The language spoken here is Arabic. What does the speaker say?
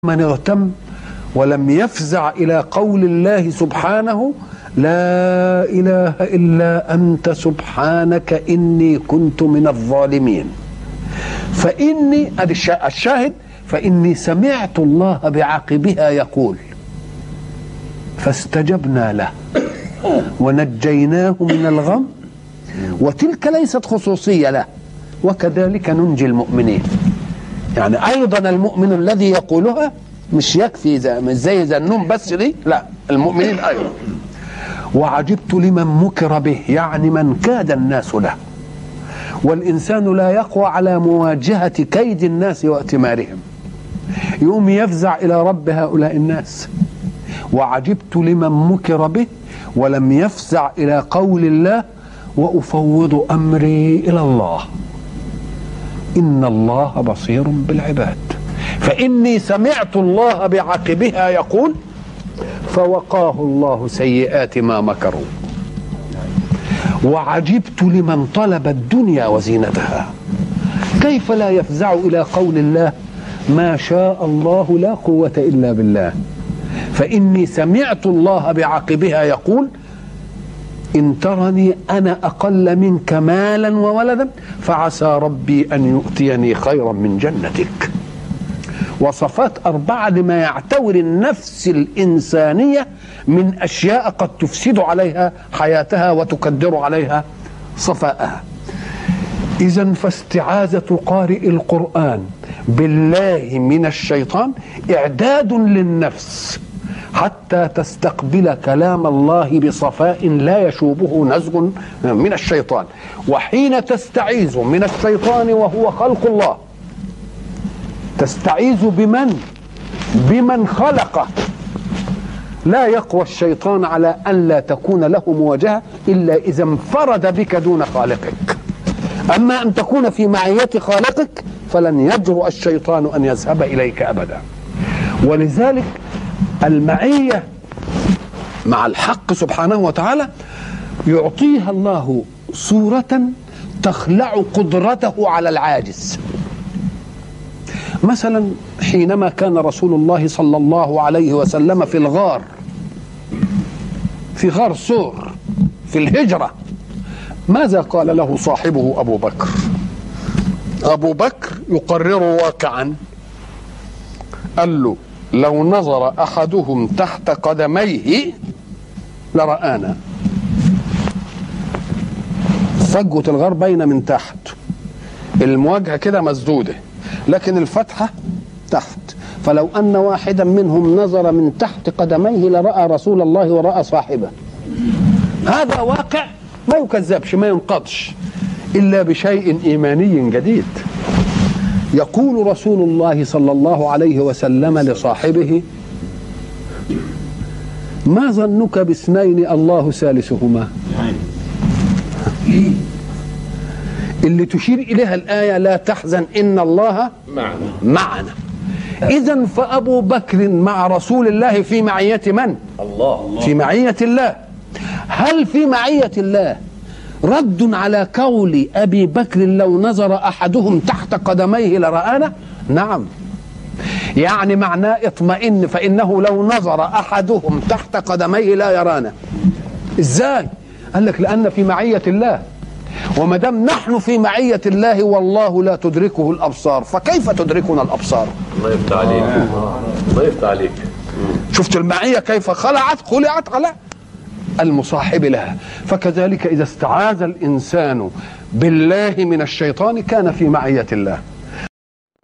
من اغتم ولم يفزع إلى قول الله سبحانه: لا إله إلا أنت سبحانك إني كنت من الظالمين. فإني الشاهد فإني سمعت الله بعقبها يقول فاستجبنا له ونجيناه من الغم، وتلك ليست خصوصية له، وكذلك ننجي المؤمنين. يعني أيضا المؤمن الذي يقولها مش يكفي مش زي ذنون بس دي، لا، المؤمنين أيضا. وعجبت لمن مكر به، يعني من كاد الناس له، والإنسان لا يقوى على مواجهة كيد الناس واتمارهم، يقوم يفزع إلى رب هؤلاء الناس. وعجبت لمن مكر به ولم يفزع إلى قول الله: وأفوض أمري إلى الله إن الله بصير بالعباد. فإني سمعت الله بعقبها يقول فوقاه الله سيئات ما مكروا. وعجبت لمن طلب الدنيا وزينتها، كيف لا يفزع إلى قول الله: ما شاء الله لا قوة إلا بالله. فإني سمعت الله بعقبها يقول: إن ترني أنا أقل منك مالا وولدا فعسى ربي أن يؤتيني خيرا من جنتك. وصفات 4 لما يعتور النفس الإنسانية من أشياء قد تفسد عليها حياتها وتكدر عليها صفاءها. إذن فاستعاذة قارئ القرآن بالله من الشيطان إعداد للنفس حتى تستقبل كلام الله بصفاء لا يشوبه نزغ من الشيطان. وحين تستعيذ من الشيطان وهو خلق الله، تستعيذ بمن خلقه. لا يقوى الشيطان على أن لا تكون له مواجهة إلا إذا انفرد بك دون خالقك. أما أن تكون في معية خالقك فلن يجرؤ الشيطان أن يذهب إليك أبدا. ولذلك المعية مع الحق سبحانه وتعالى يعطيها الله صورة تخلع قدرته على العاجز. مثلا حينما كان رسول الله صلى الله عليه وسلم في الغار، في غار ثور في الهجرة، ماذا قال له صاحبه أبو بكر؟ أبو بكر يقرر واقعا، قال له: لو نظر أحدهم تحت قدميه لرآنا. فجوة الغار باينة من تحت، المواجهة كده مسدودة، لكن الفتحة تحت. فلو أن واحدا منهم نظر من تحت قدميه لرأى رسول الله ورأى صاحبه. هذا واقع ما يكذبش، ما ينقضش إلا بشيء إيماني جديد. يقول رسول الله صلى الله عليه وسلم لصاحبه: ما ظنك باثنين الله ثالثهما؟ اللي تشير إليها الآية: لا تحزن إن الله معنا. إذن فأبو بكر مع رسول الله في معية من؟ الله. في معية الله. هل في معية الله رد على قول أبي بكر لو نظر أحدهم تحت قدميه لرآنا؟ نعم. يعني معناه اطمئن، فإنه لو نظر أحدهم تحت قدميه لا يرانا. إزاي؟ قال لك: لأن في معية الله، وما دام نحن في معية الله والله لا تدركه الأبصار، فكيف تدركنا الأبصار؟ الله يفتح عليك، الله يفتح عليك. شفت المعية كيف خلعت على المصاحب لها. فكذلك إذا استعاذ الإنسان بالله من الشيطان كان في معية الله.